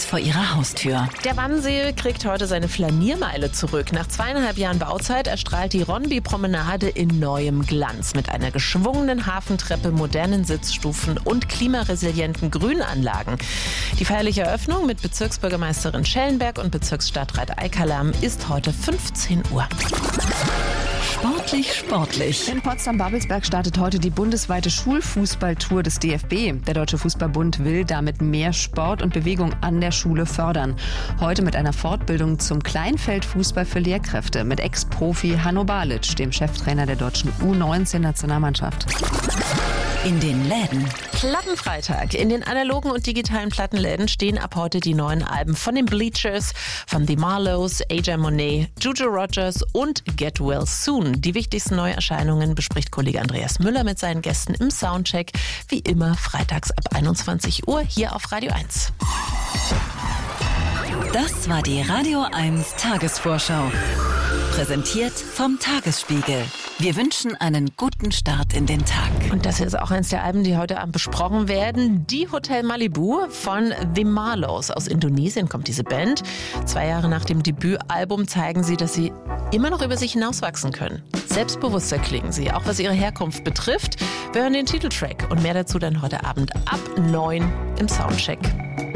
vor ihrer Haustür. Der Wannsee kriegt heute seine Flaniermeile zurück. Nach 2,5 Jahren Bauzeit erstrahlt die Ronnby-Promenade in neuem Glanz. Mit einer geschwungenen Hafentreppe, modernen Sitzstufen und klimaresilienten Grünanlagen. Die feierliche Eröffnung mit Bezirksbürgermeisterin Schellenberg und Bezirksstadtrat Eikalam ist heute 15 Uhr. Sportlich. In Potsdam-Babelsberg startet heute die bundesweite Schulfußballtour des DFB. Der Deutsche Fußballbund will damit mehr Sport und Bewegung an der Schule fördern. Heute mit einer Fortbildung zum Kleinfeldfußball für Lehrkräfte mit Ex-Profi Hanno Balic, dem Cheftrainer der deutschen U19-Nationalmannschaft. In den Läden. Plattenfreitag. In den analogen und digitalen Plattenläden stehen ab heute die neuen Alben von den Bleachers, von The Marlows, AJ Monet, Juju Rogers und Get Well Soon. Die wichtigsten Neuerscheinungen bespricht Kollege Andreas Müller mit seinen Gästen im Soundcheck. Wie immer freitags ab 21 Uhr hier auf Radio 1. Das war die Radio 1 Tagesvorschau. Präsentiert vom Tagesspiegel. Wir wünschen einen guten Start in den Tag. Und das hier ist auch eins der Alben, die heute Abend besprochen werden. Die Hotel Malibu von The Marlows. Aus Indonesien kommt diese Band. 2 Jahre nach dem Debütalbum zeigen sie, dass sie immer noch über sich hinauswachsen können. Selbstbewusster klingen sie, auch was ihre Herkunft betrifft. Wir hören den Titeltrack und mehr dazu dann heute Abend ab 9 im Soundcheck.